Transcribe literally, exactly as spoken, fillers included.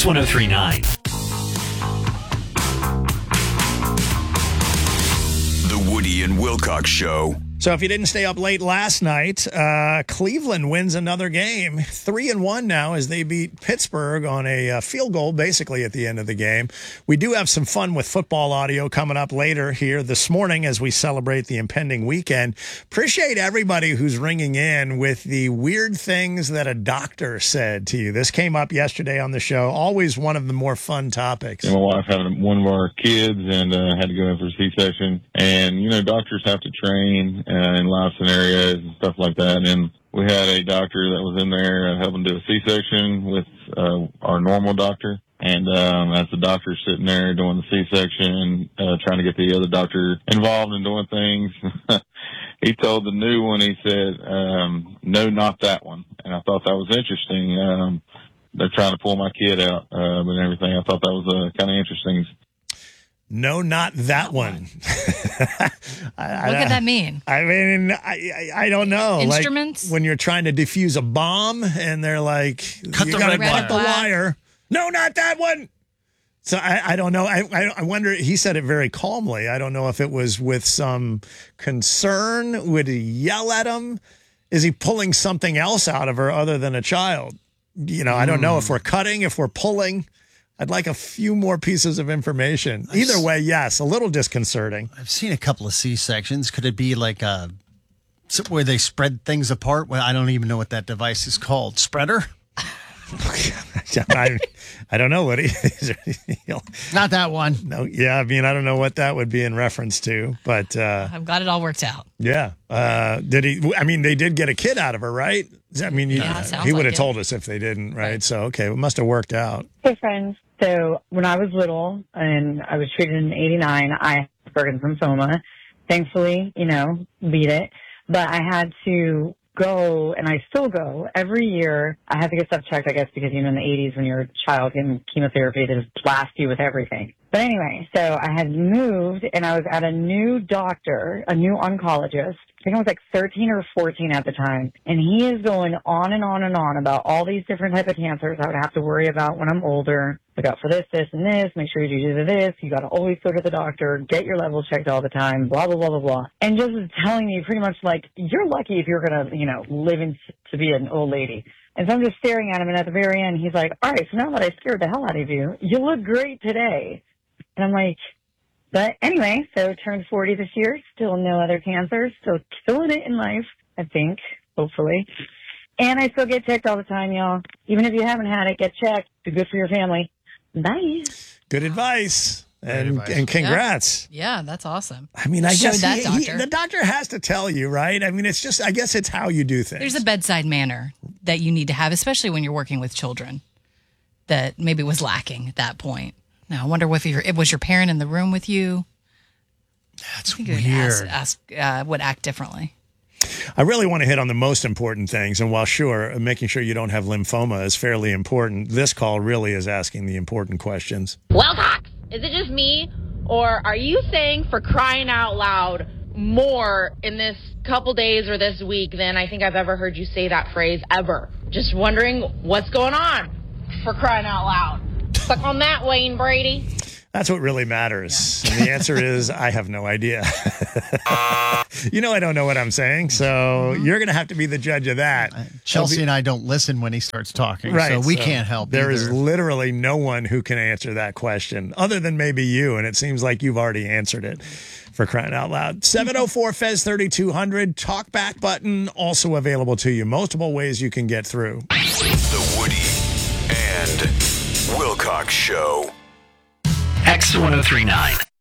X one oh three point nine. The Woody and Wilcox Show. So if you didn't stay up late last night, uh, Cleveland wins another game. Three and one now as they beat Pittsburgh on a uh, field goal, basically at the end of the game. We do have some fun with football audio coming up later here this morning as we celebrate the impending weekend. Appreciate everybody who's ringing in with the weird things that a doctor said to you. This came up yesterday on the show. Always one of the more fun topics. And my wife had one of our kids and uh, had to go in for a C-section. And, you know, doctors have to train Uh, in live scenarios and stuff like that. And we had a doctor that was in there uh, helping do a C-section with uh, our normal doctor. And um, as the doctor's sitting there doing the C-section, uh, trying to get the other doctor involved in doing things, he told the new one, he said, um, no, not that one. And I thought that was interesting. Um, they're trying to pull my kid out uh, and everything. I thought that was uh, kind of interesting. No, not that one. I, what could that mean? I mean, I I, I don't know. Instruments? Like when you're trying to defuse a bomb and they're like, cut you the gotta red cut the wire. wire. No, not that one. So I, I don't know. I, I I wonder. He said it very calmly. I don't know if it was with some concern. Would he yell at him? Is he pulling something else out of her other than a child? You know, I don't know if we're cutting, if we're pulling. I'd like a few more pieces of information. Either way, yes, a little disconcerting. I've seen a couple of C-sections. Could it be like a where they spread things apart? Well, I don't even know what that device is called. Spreader? I, I don't know what he Not that one. No, yeah, I mean, I don't know what that would be in reference to, but uh, I've got it all worked out. yeah. Uh, did he? I mean, they did get a kid out of her, right? I mean, you, Yeah, sounds he would like have it. told us if they didn't, right? Right. So, okay, it must have worked out. Hey, friends. So when I was little and I was treated in eighty-nine, I had Bergen's lymphoma. Thankfully, you know, beat it. But I had to go, and I still go, every year. I had to get stuff checked, I guess, because, you know, in the eighties when you're a child getting chemotherapy, they just blast you with everything. But anyway, so I had moved, and I was at a new doctor, a new oncologist. I think I was like thirteen or fourteen at the time. And he is going on and on and on about all these different type of cancers I would have to worry about when I'm older. Look out for this, this, and this. Make sure you do this. You got to always go to the doctor. Get your levels checked all the time. Blah, blah, blah, blah, blah. And just telling me pretty much like, you're lucky if you're going to, you know, live in, to be an old lady. And so I'm just staring at him. And at the very end, he's like, all right, so now that I scared the hell out of you, you look great today. And I'm like, but anyway, so turned forty this year, still no other cancers, still killing it in life, I think, hopefully. And I still get checked all the time, y'all. Even if you haven't had it, get checked. Be good for your family. Bye. Good advice. And, advice. and congrats. Yeah, that's awesome. I mean, I Showed guess that he- he- doctor. the doctor has to tell you, right? I mean, it's just, I guess it's how you do things. There's a bedside manner that you need to have, especially when you're working with children, that maybe was lacking at that point. Now, I wonder if your it was your parent in the room with you. That's I think you would weird. ask, ask uh, would act differently. I really want to hit on the most important things. And while sure, making sure you don't have lymphoma is fairly important, this call really is asking the important questions. Wilcox, is it just me, or are you saying for crying out loud more in this couple days or this week than I think I've ever heard you say that phrase ever? Just wondering what's going on for crying out loud. Click on that, Wayne Brady. That's what really matters. Yeah. And the answer is, I have no idea. You know, I don't know what I'm saying. So mm-hmm. You're going to have to be the judge of that. Chelsea be- and I don't listen when he starts talking. Right, so we so can't help There either. is literally no one who can answer that question other than maybe you. And it seems like you've already answered it, for crying out loud. seven oh four F E Z thirty-two hundred, talkback button, also available to you. Multiple ways you can get through. The Woody and Wilcox Show. X one oh three point nine.